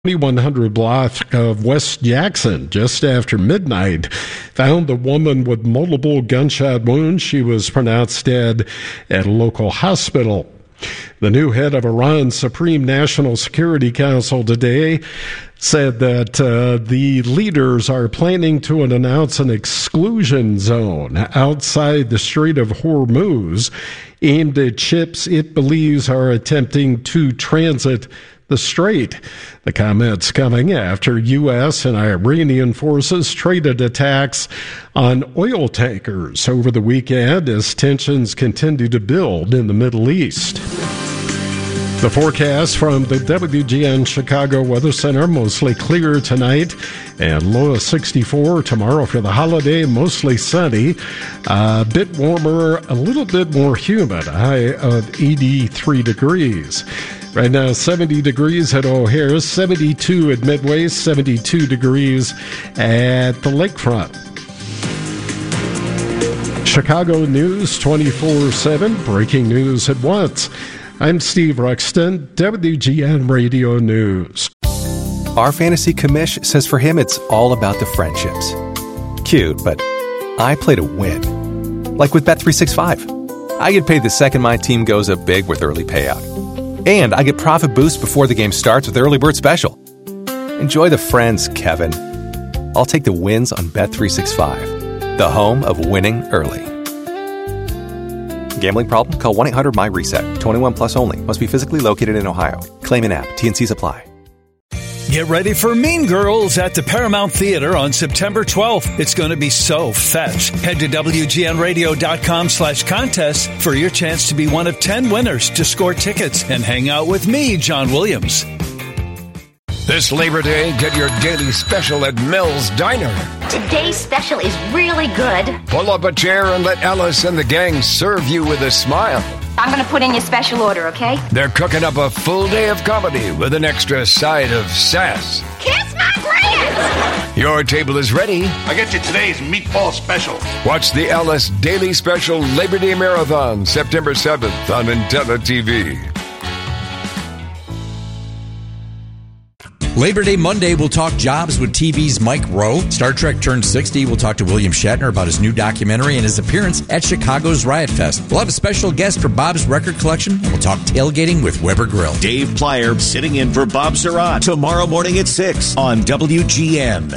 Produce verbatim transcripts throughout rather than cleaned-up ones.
twenty-one hundred block of West Jackson just after midnight found a woman with multiple gunshot wounds. She was pronounced dead at a local hospital. The new head of Iran's Supreme National Security Council today said that uh, the leaders are planning to announce an exclusion zone outside the Strait of Hormuz aimed at ships it believes are attempting to transit the strait. The comments coming after U S and Iranian forces traded attacks on oil tankers over the weekend as tensions continue to build in the Middle East. The forecast from the W G N Chicago Weather Center: mostly clear tonight and low of sixty-four. Tomorrow for the holiday, mostly sunny, a bit warmer, a little bit more humid, a high of eighty-three degrees. Right now, seventy degrees at O'Hare, seventy-two at Midway, seventy-two degrees at the lakefront. Chicago News twenty-four seven, breaking news at once. I'm Steve Ruxton, W G N Radio News. Our fantasy commish says for him it's all about the friendships. Cute, but I play to win. Like with Bet three sixty-five. I get paid the second my team goes up big with early payout. And I get profit boost before the game starts with Early Bird Special. Enjoy the friends, Kevin. I'll take the wins on Bet three sixty-five, the home of winning early. Gambling problem? Call one eight hundred M Y reset. twenty-one plus only. Must be physically located in Ohio. Claim in app. T N Cs apply. Get ready for Mean Girls at the Paramount Theater on September twelfth. It's going to be so fetch. Head to W G N radio dot com slash contest for your chance to be one of ten winners to score tickets and hang out with me, John Williams. This Labor Day, get your daily special at Mel's Diner. Today's special is really good. Pull up a chair and let Ellis and the gang serve you with a smile. I'm going to put in your special order, okay? They're cooking up a full day of comedy with an extra side of sass. Kiss my grits! Your table is ready. I get you today's meatball special. Watch the Ellis Daily Special Labor Day Marathon September seventh on IntelliTV. Labor Day Monday, we'll talk jobs with T V's Mike Rowe. Star Trek turned sixty. We'll talk to William Shatner about his new documentary and his appearance at Chicago's Riot Fest. We'll have a special guest for Bob's record collection, and we'll talk tailgating with Weber Grill. Dave Plyer sitting in for Bob Surratt tomorrow morning at six on W G N.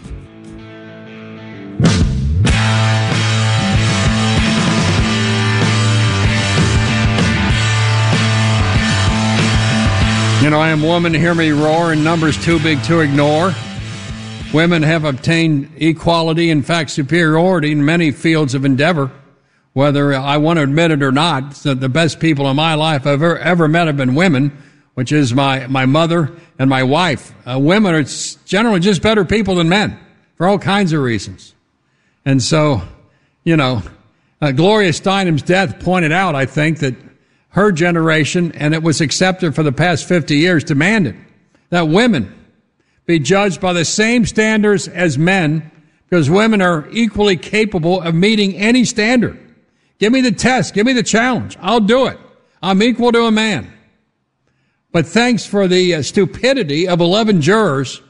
You know, I am woman, hear me roar, and numbers too big to ignore. Women have obtained equality, in fact, superiority in many fields of endeavor. Whether I want to admit it or not, so the best people in my life I've ever, ever met have been women, which is my, my mother and my wife. Uh, women are generally just better people than men for all kinds of reasons. And so, you know, uh, Gloria Steinem's death pointed out, I think, that her generation, and it was accepted for the past fifty years, demanded that women be judged by the same standards as men, because women are equally capable of meeting any standard. Give me the test. Give me the challenge. I'll do it. I'm equal to a man. But thanks for the uh, stupidity of eleven jurors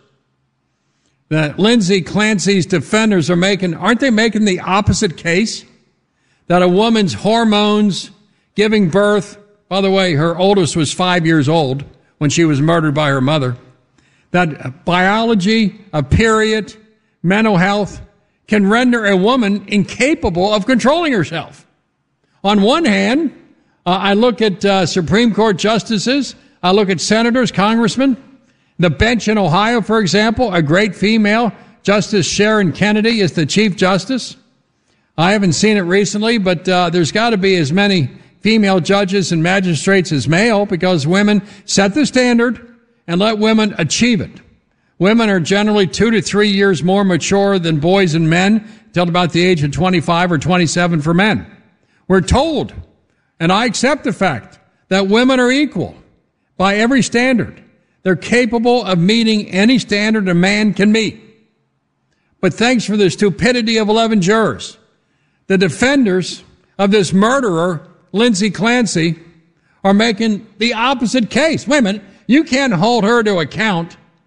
that Lindsay Clancy's defenders are making, aren't they making the opposite case? That a woman's hormones, giving birth, by the way, her oldest was five years old when she was murdered by her mother, that biology, a period, mental health can render a woman incapable of controlling herself. On one hand, uh, I look at uh, Supreme Court justices, I look at senators, congressmen, the bench in Ohio, for example, a great female, Justice Sharon Kennedy is the Chief Justice. I haven't seen it recently, but uh, there's got to be as many female judges and magistrates as male, because women set the standard and let women achieve it. Women are generally two to three years more mature than boys and men until about the age of twenty-five or twenty-seven for men. We're told, and I accept the fact, that women are equal by every standard. They're capable of meeting any standard a man can meet. But thanks for the stupidity of eleven jurors, the defenders of this murderer, Lindsay Clancy, are making the opposite case. Wait a minute, you can't hold her to account